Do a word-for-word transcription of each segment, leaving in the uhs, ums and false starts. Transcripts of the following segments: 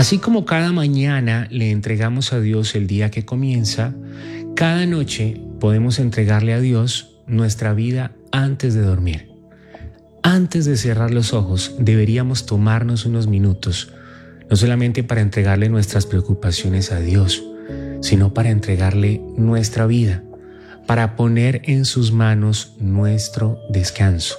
Así como cada mañana le entregamos a Dios el día que comienza, cada noche podemos entregarle a Dios nuestra vida antes de dormir. Antes de cerrar los ojos, deberíamos tomarnos unos minutos, no solamente para entregarle nuestras preocupaciones a Dios, sino para entregarle nuestra vida, para poner en sus manos nuestro descanso.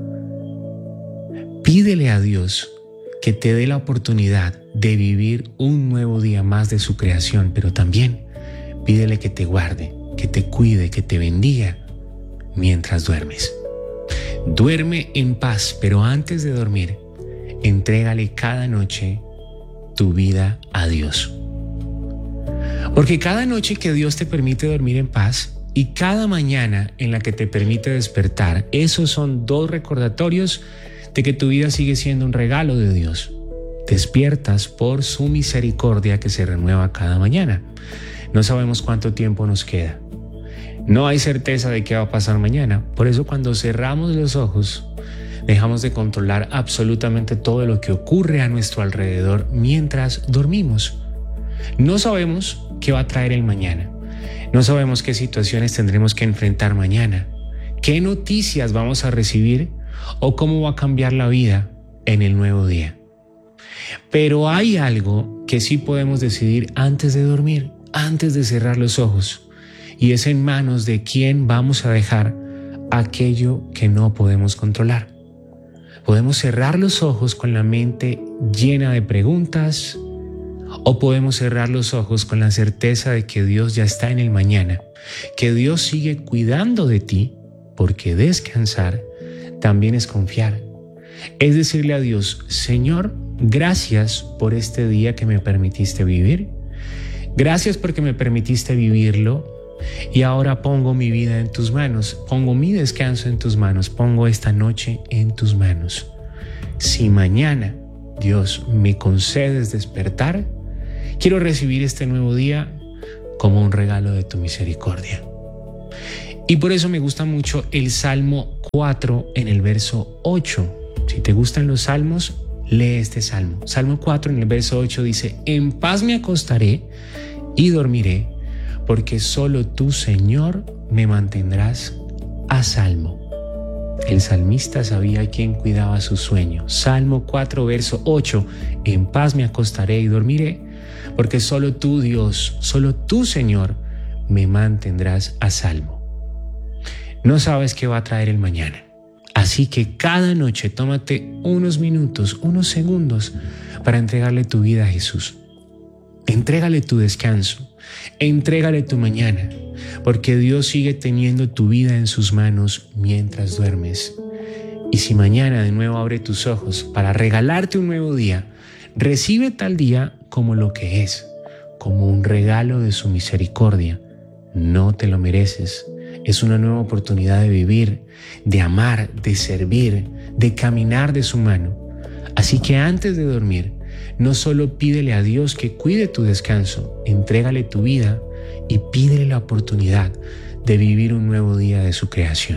Pídele a Dios que te dé la oportunidad de vivir un nuevo día más de su creación, pero también pídele que te guarde, que te cuide, que te bendiga mientras duermes. Duerme en paz, pero antes de dormir, entrégale cada noche tu vida a Dios. Porque cada noche que Dios te permite dormir en paz y cada mañana en la que te permite despertar, esos son dos recordatorios de que tu vida sigue siendo un regalo de Dios. Despiertas por su misericordia que se renueva cada mañana. No sabemos cuánto tiempo nos queda. No hay certeza de qué va a pasar mañana. Por eso cuando cerramos los ojos, dejamos de controlar absolutamente todo lo que ocurre a nuestro alrededor mientras dormimos. No sabemos qué va a traer el mañana. No sabemos qué situaciones tendremos que enfrentar mañana, qué noticias vamos a recibir o cómo va a cambiar la vida en el nuevo día. Pero hay algo que sí podemos decidir antes de dormir, antes de cerrar los ojos, y es en manos de quién vamos a dejar aquello que no podemos controlar. Podemos cerrar los ojos con la mente llena de preguntas, o podemos cerrar los ojos con la certeza de que Dios ya está en el mañana, que Dios sigue cuidando de ti, porque descansar también es confiar. Es decirle a Dios: Señor, gracias por este día que me permitiste vivir. Gracias porque me permitiste vivirlo. Y ahora pongo mi vida en tus manos, pongo mi descanso en tus manos, pongo esta noche en tus manos. Si mañana, Dios, me concedes despertar, quiero recibir este nuevo día como un regalo de tu misericordia. Y por eso me gusta mucho el Salmo cuatro en el verso ocho. Si te gustan los salmos, lee este salmo. Salmo cuatro en el verso ocho dice: en paz me acostaré y dormiré, porque solo tú, Señor, me mantendrás a salvo. El salmista sabía quién cuidaba su sueño. Salmo cuatro, verso ocho: en paz me acostaré y dormiré, porque solo tú, Dios, solo tú, Señor, me mantendrás a salvo. No sabes qué va a traer el mañana. Así que cada noche tómate unos minutos, unos segundos para entregarle tu vida a Jesús. Entrégale tu descanso, entrégale tu mañana, porque Dios sigue teniendo tu vida en sus manos mientras duermes. Y si mañana de nuevo abre tus ojos para regalarte un nuevo día, recibe tal día como lo que es, como un regalo de su misericordia. No te lo mereces. Es una nueva oportunidad de vivir, de amar, de servir, de caminar de su mano. Así que antes de dormir, no solo pídele a Dios que cuide tu descanso, entrégale tu vida y pídele la oportunidad de vivir un nuevo día de su creación.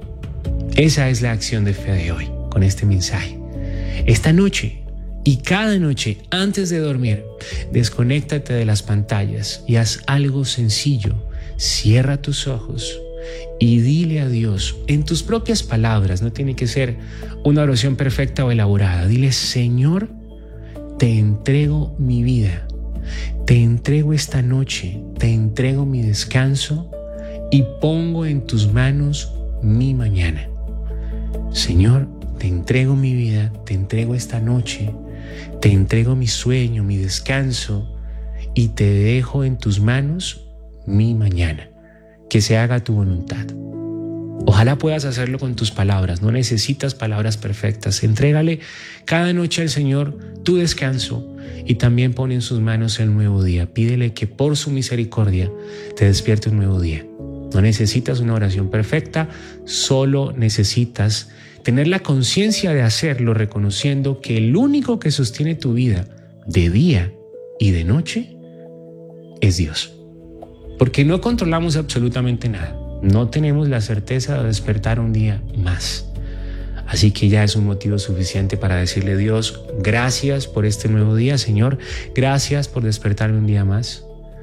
Esa es la acción de fe de hoy, con este mensaje. Esta noche y cada noche antes de dormir, desconéctate de las pantallas y haz algo sencillo. Cierra tus ojos y dile a Dios en tus propias palabras, no tiene que ser una oración perfecta o elaborada. Dile: Señor, te entrego mi vida, te entrego esta noche, te entrego mi descanso y pongo en tus manos mi mañana. Señor, te entrego mi vida, te entrego esta noche, te entrego mi sueño, mi descanso y te dejo en tus manos mi mañana. Que se haga tu voluntad. Ojalá puedas hacerlo con tus palabras. No necesitas palabras perfectas. Entrégale cada noche al Señor tu descanso y también pon en sus manos el nuevo día. Pídele que por su misericordia te despierte un nuevo día. No necesitas una oración perfecta, solo necesitas tener la conciencia de hacerlo, reconociendo que el único que sostiene tu vida de día y de noche es Dios. Porque no controlamos absolutamente nada. No tenemos la certeza de despertar un día más. Así que ya es un motivo suficiente para decirle: Dios, gracias por este nuevo día, Señor. Gracias por despertarme un día más.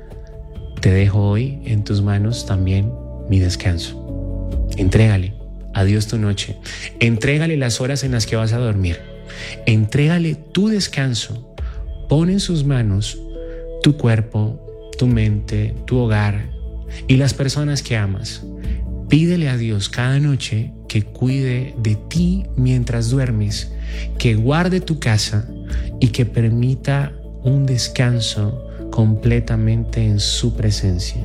Te dejo hoy en tus manos también mi descanso. Entrégale a Dios tu noche. Entrégale las horas en las que vas a dormir. Entrégale tu descanso. Pon en sus manos tu cuerpo, tu mente, tu hogar y las personas que amas. Pídele a Dios cada noche que cuide de ti mientras duermes, que guarde tu casa y que permita un descanso completamente en su presencia.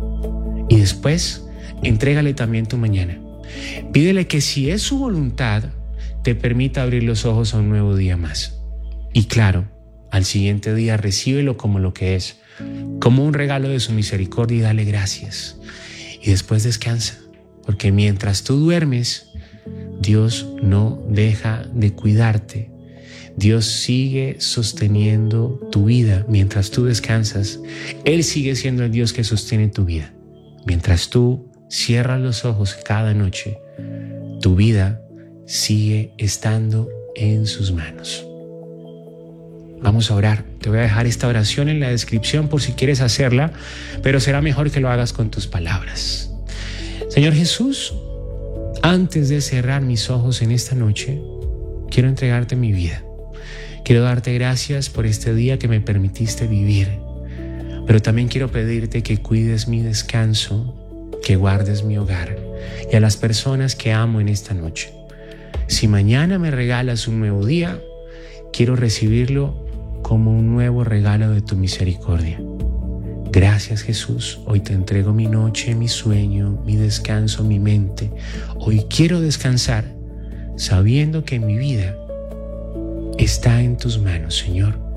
Y después, entrégale también tu mañana. Pídele que, si es su voluntad, te permita abrir los ojos a un nuevo día más. Y claro, al siguiente día recíbelo como lo que es, como un regalo de su misericordia, y dale gracias. Y después descansa, porque mientras tú duermes, Dios no deja de cuidarte. Dios sigue sosteniendo tu vida mientras tú descansas. Él sigue siendo el Dios que sostiene tu vida. Mientras tú cierras los ojos cada noche, tu vida sigue estando en sus manos. Vamos a orar. Te voy a dejar esta oración en la descripción por si quieres hacerla, pero será mejor que lo hagas con tus palabras. Señor Jesús, antes de cerrar mis ojos en esta noche, quiero entregarte mi vida. Quiero darte gracias por este día que me permitiste vivir, pero también quiero pedirte que cuides mi descanso, que guardes mi hogar y a las personas que amo en esta noche. Si mañana me regalas un nuevo día, quiero recibirlo como un nuevo regalo de tu misericordia. Gracias, Jesús. Hoy te entrego mi noche, mi sueño, mi descanso, mi mente. Hoy quiero descansar sabiendo que mi vida está en tus manos, Señor.